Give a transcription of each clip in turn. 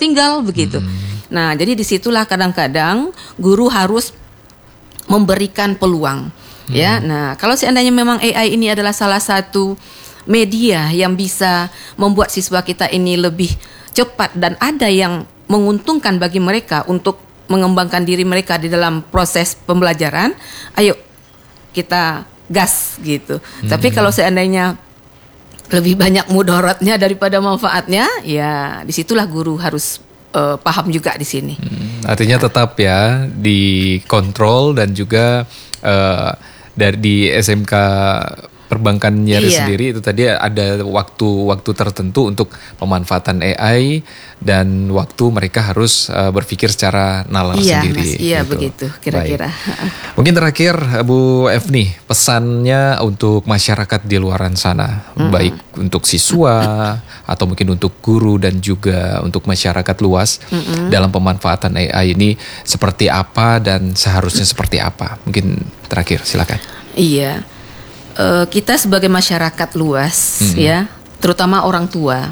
tertinggal begitu. Nah, jadi disitulah kadang-kadang guru harus memberikan peluang. Ya, nah kalau seandainya memang AI ini adalah salah satu media yang bisa membuat siswa kita ini lebih cepat dan ada yang menguntungkan bagi mereka untuk mengembangkan diri mereka di dalam proses pembelajaran, ayo kita gas gitu. Tapi kalau seandainya lebih banyak mudaratnya daripada manfaatnya, ya disitulah guru harus paham juga di sini. Artinya tetap ya dikontrol dan juga dari di SMK perbankannya sendiri itu tadi ada waktu tertentu untuk pemanfaatan AI dan waktu mereka harus berpikir secara nalar sendiri. Iya, gitu. Begitu kira-kira. Baik. Mungkin terakhir Bu Efni, pesannya untuk masyarakat di luaran sana, baik untuk siswa atau mungkin untuk guru dan juga untuk masyarakat luas dalam pemanfaatan AI ini seperti apa dan seharusnya seperti apa? Mungkin terakhir silakan. Iya. Kita sebagai masyarakat luas ya, terutama orang tua,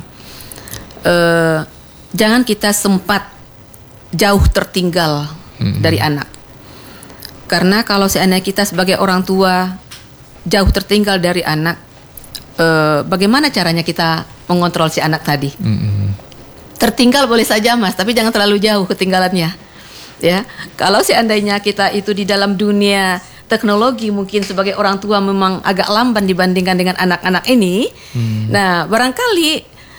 jangan kita sempat jauh tertinggal dari anak. Karena kalau seandainya kita sebagai orang tua jauh tertinggal dari anak, bagaimana caranya kita mengontrol si anak tadi? Tertinggal boleh saja Mas, tapi jangan terlalu jauh ketinggalannya. Ya, kalau seandainya kita itu di dalam dunia teknologi mungkin sebagai orang tua memang agak lamban dibandingkan dengan anak-anak ini. Nah, barangkali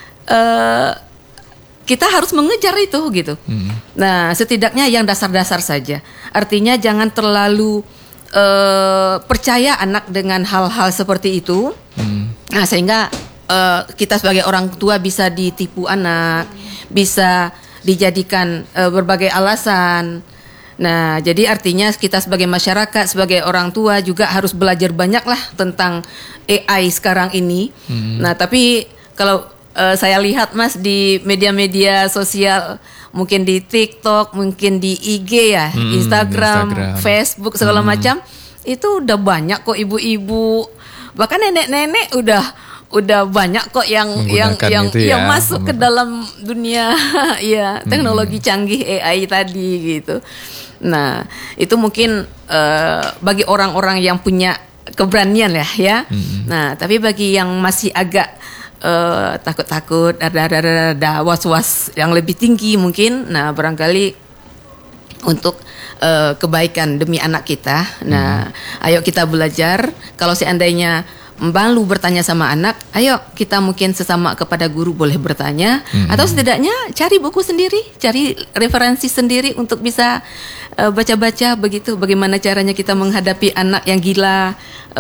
kita harus mengejar itu gitu. Nah, setidaknya yang dasar-dasar saja. Artinya jangan terlalu percaya anak dengan hal-hal seperti itu. Nah, sehingga kita sebagai orang tua bisa ditipu anak, bisa dijadikan berbagai alasan. Nah, jadi artinya kita sebagai masyarakat, sebagai orang tua juga harus belajar banyak lah tentang AI sekarang ini. Nah, tapi kalau saya lihat Mas di media-media sosial, mungkin di TikTok, mungkin di IG ya, Instagram, Facebook segala macam, itu udah banyak kok ibu-ibu, bahkan nenek-nenek udah banyak kok yang masuk ke dalam dunia teknologi canggih AI tadi gitu. Nah, itu mungkin bagi orang-orang yang punya keberanian ya. Nah, tapi bagi yang masih agak takut-takut, ada was-was yang lebih tinggi mungkin, nah barangkali untuk kebaikan demi anak kita. Nah, ayo kita belajar. Kalau seandainya malu bertanya sama anak, ayo kita mungkin sesama kepada guru boleh bertanya, atau setidaknya cari buku sendiri, cari referensi sendiri untuk bisa baca-baca begitu. Bagaimana caranya kita menghadapi anak yang gila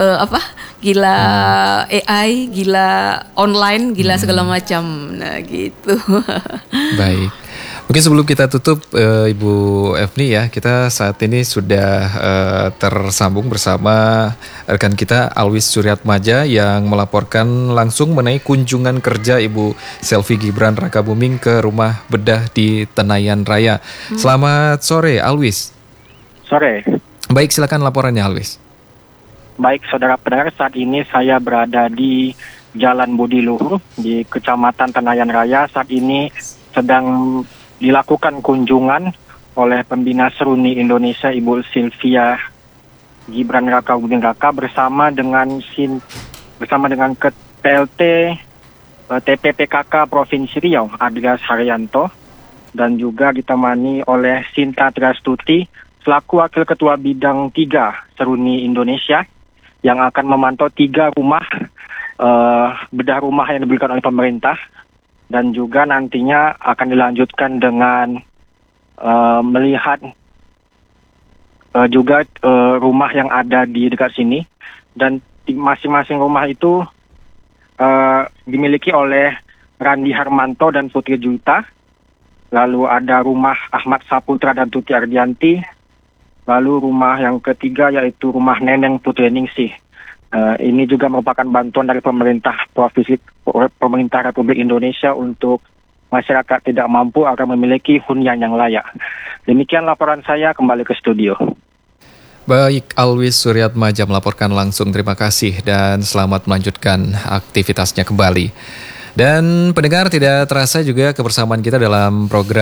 AI, gila online, gila segala macam. Nah gitu. Baik. Mungkin sebelum kita tutup Ibu Efni ya, kita saat ini sudah tersambung bersama rekan kita Alwis Suryatmaja yang melaporkan langsung mengenai kunjungan kerja Ibu Selvi Gibran Rakabuming ke rumah bedah di Tenayan Raya. Selamat sore Alwis. Sore. Baik, silakan laporannya Alwis. Baik saudara pendengar, saat ini saya berada di Jalan Budi Luhur di Kecamatan Tenayan Raya. Saat ini sedang dilakukan kunjungan oleh pembina Seruni Indonesia Ibu Sylvia Gibran Rakabuming Raka bersama dengan PLT TPPKK Provinsi Riau Adrias Haryanto, dan juga ditemani oleh Sinta Triastuti selaku Wakil Ketua Bidang 3 Seruni Indonesia yang akan memantau 3 rumah bedah rumah yang diberikan oleh pemerintah. Dan juga nantinya akan dilanjutkan dengan melihat juga rumah yang ada di dekat sini. Dan masing-masing rumah itu dimiliki oleh Randi Harmanto dan Putri Juta. Lalu ada rumah Ahmad Saputra dan Tuti Ardianti. Lalu rumah yang ketiga yaitu rumah Neneng Putri Ningsih. Ini juga merupakan bantuan dari pemerintah Republik Indonesia untuk masyarakat tidak mampu agar memiliki hunian yang layak. Demikian laporan saya, kembali ke studio. Baik, Alwis Suryatmaja melaporkan langsung. Terima kasih dan selamat melanjutkan aktivitasnya kembali. Dan pendengar, tidak terasa juga kebersamaan kita dalam program